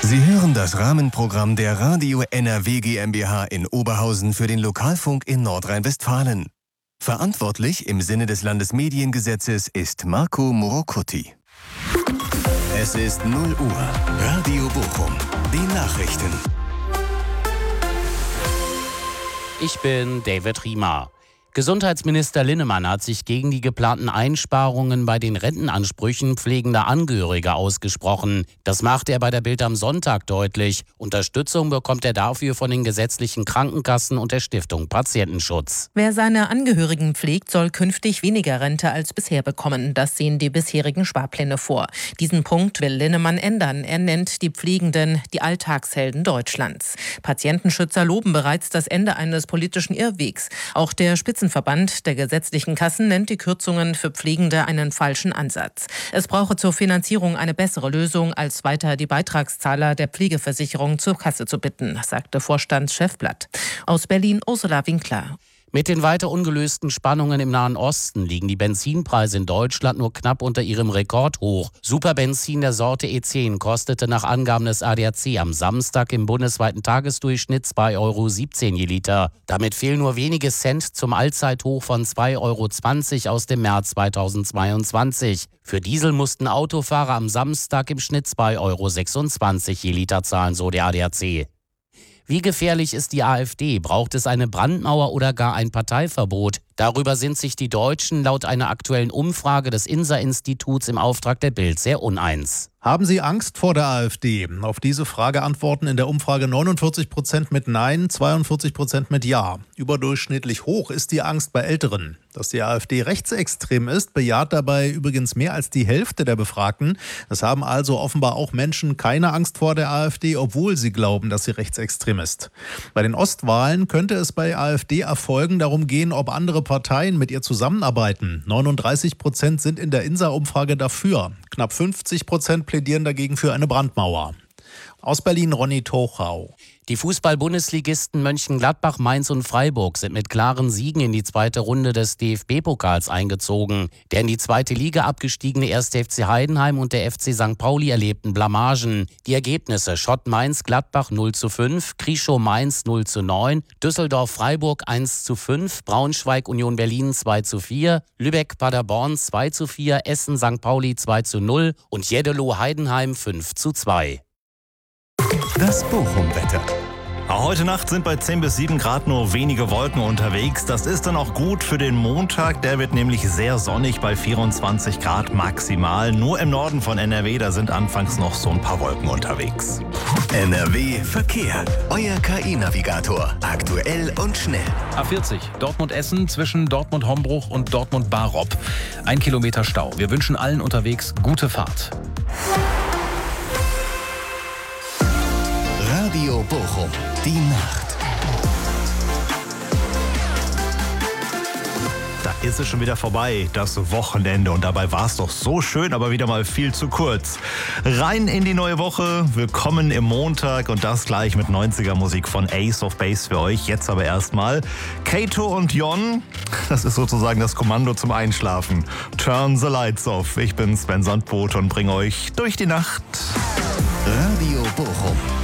Sie hören das Rahmenprogramm der Radio NRW GmbH in Oberhausen für den Lokalfunk in Nordrhein-Westfalen. Verantwortlich im Sinne des Landesmediengesetzes ist Marco Morocutti. Es ist 0 Uhr. Radio Bochum. Die Nachrichten. Ich bin David Riemer. Gesundheitsminister Linnemann hat sich gegen die geplanten Einsparungen bei den Rentenansprüchen pflegender Angehöriger ausgesprochen. Das machte er bei der Bild am Sonntag deutlich. Unterstützung bekommt er dafür von den gesetzlichen Krankenkassen und der Stiftung Patientenschutz. Wer seine Angehörigen pflegt, soll künftig weniger Rente als bisher bekommen. Das sehen die bisherigen Sparpläne vor. Diesen Punkt will Linnemann ändern. Er nennt die Pflegenden die Alltagshelden Deutschlands. Patientenschützer loben bereits das Ende eines politischen Irrwegs. Auch der Spitzenverband der gesetzlichen Kassen nennt die Kürzungen für Pflegende einen falschen Ansatz. Es brauche zur Finanzierung eine bessere Lösung, als weiter die Beitragszahler der Pflegeversicherung zur Kasse zu bitten, sagte Vorstandschef Blatt. Aus Berlin Ursula Winkler. Mit den weiter ungelösten Spannungen im Nahen Osten liegen die Benzinpreise in Deutschland nur knapp unter ihrem Rekordhoch. Superbenzin der Sorte E10 kostete nach Angaben des ADAC am Samstag im bundesweiten Tagesdurchschnitt 2,17 € je Liter. Damit fehlen nur wenige Cent zum Allzeithoch von 2,20 € aus dem März 2022. Für Diesel mussten Autofahrer am Samstag im Schnitt 2,26 € je Liter zahlen, so der ADAC. Wie gefährlich ist die AfD? Braucht es eine Brandmauer oder gar ein Parteiverbot? Darüber sind sich die Deutschen laut einer aktuellen Umfrage des INSA-Instituts im Auftrag der Bild sehr uneins. Haben Sie Angst vor der AfD? Auf diese Frage antworten in der Umfrage 49% mit Nein, 42% mit Ja. Überdurchschnittlich hoch ist die Angst bei Älteren. Dass die AfD rechtsextrem ist, bejaht dabei übrigens mehr als die Hälfte der Befragten. Es haben also offenbar auch Menschen keine Angst vor der AfD, obwohl sie glauben, dass sie rechtsextrem ist. Bei den Ostwahlen könnte es bei AfD-Erfolgen darum gehen, ob andere Parteien mit ihr zusammenarbeiten. 39% sind in der INSA-Umfrage dafür. Knapp 50% plädieren dagegen für eine Brandmauer. Aus Berlin Ronny Tochau. Die Fußball-Bundesligisten Mönchengladbach, Mainz und Freiburg sind mit klaren Siegen in die zweite Runde des DFB-Pokals eingezogen. Der in die zweite Liga abgestiegene 1. FC Heidenheim und der FC St. Pauli erlebten Blamagen. Die Ergebnisse: Schott Mainz-Gladbach 0:5, Krischow Mainz 0:9, Düsseldorf-Freiburg 1:5, Braunschweig-Union Berlin 2:4, Lübeck-Paderborn 2:4, Essen-St. Pauli 2:0 und Jeddelo-Heidenheim 5:2. Das Bochum-Wetter. Heute Nacht sind bei 10 bis 7 Grad nur wenige Wolken unterwegs. Das ist dann auch gut für den Montag. Der wird nämlich sehr sonnig bei 24 Grad maximal. Nur im Norden von NRW, da sind anfangs noch so ein paar Wolken unterwegs. NRW Verkehr. Euer KI-Navigator. Aktuell und schnell. A40 Dortmund-Essen zwischen Dortmund-Hombruch und Dortmund-Barop. 1 Kilometer Stau. Wir wünschen allen unterwegs gute Fahrt. Radio Bochum. Die Nacht. Da ist es schon wieder vorbei, das Wochenende. Und dabei war es doch so schön, aber wieder mal viel zu kurz. Rein in die neue Woche. Willkommen im Montag und das gleich mit 90er-Musik von Ace of Base für euch. Jetzt aber erstmal Kato und Jon. Das ist sozusagen das Kommando zum Einschlafen. Turn the lights off. Ich bin Sven Sandboth und bringe euch durch die Nacht. Radio Bochum.